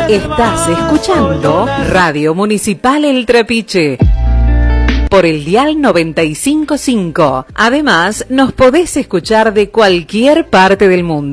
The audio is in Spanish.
Estás escuchando Radio Municipal El Trapiche por el dial 95.5. Además, nos podés escuchar de cualquier parte del mundo.